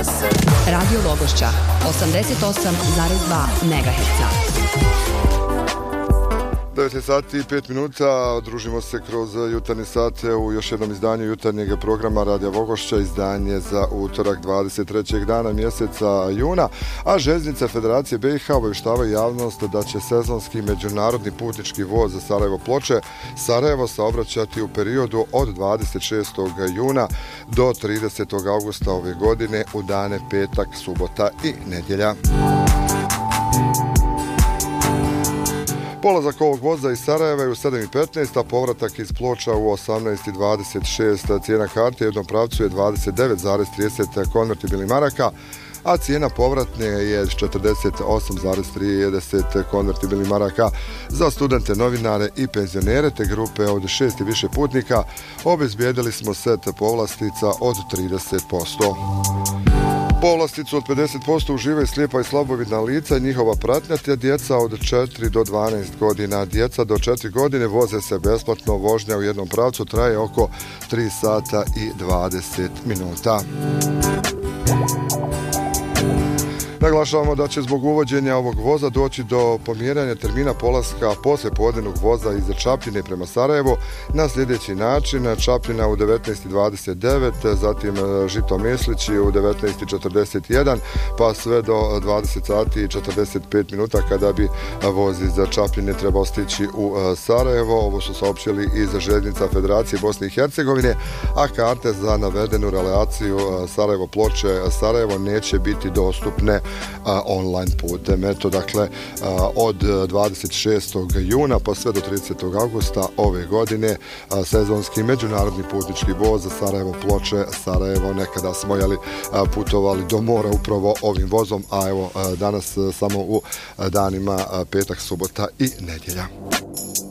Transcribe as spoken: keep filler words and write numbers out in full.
Radio Logošća, osamdeset osam zarez dva megaherca. devet sati i pet minuta, družimo se kroz jutarnje sate u još jednom izdanju jutarnjeg programa Radija Logošća, izdanje za utorak dvadeset trećeg dana mjeseca juna, a Željeznice Federacije B i H obavještavaju javnost da će sezonski međunarodni putnički voz za Sarajevo-Ploče Sarajevo saobraćati u periodu od dvadeset šestog juna do tridesetog augusta ove godine u dane petak, subota i nedjelja. Polazak ovog voza iz Sarajeva je u sedam i petnaest, a povratak iz Ploča u osamnaest i dvadeset šest. Cijena karte u jednom pravcu je dvadeset devet zarez trideset konvertibilnih maraka, a cijena povratne je četrdeset osam zarez trideset konvertibilnih maraka. Za studente, novinare i penzionere te grupe od šest i više putnika obezbijedili smo set povlastica od trideset posto. Povlasticu od pedeset posto uživaju slijepa i slabovidna lica i njihova pratnja, te djeca od četiri do dvanaest godina. Djeca do četiri godine voze se besplatno, vožnja u jednom pravcu traje oko tri sata i dvadeset minuta. Naglašavamo da će zbog uvođenja ovog voza doći do pomjeranja termina polaska poslije podnevnog voza iz Čapljine prema Sarajevu na sljedeći način: Čapljina u devetnaest i dvadeset devet, zatim Žito Meslići u devetnaest i četrdeset jedan, pa sve do dvadeset sati i četrdeset pet minuta kada bi voz iz Čapljine trebao stići u Sarajevo. Ovo su saopćili iz Željeznica Federacije Bosne i Hercegovine, a karte za navedenu relaciju Sarajevo-Ploče Sarajevo neće biti dostupne online putem. Eto, dakle, od dvadeset šestog juna pa sve do tridesetog augusta ove godine sezonski međunarodni putnički voz za Sarajevo-Ploče Sarajevo. Nekada smo jeli putovali do mora upravo ovim vozom, a evo danas samo u danima petak, subota i nedjelja.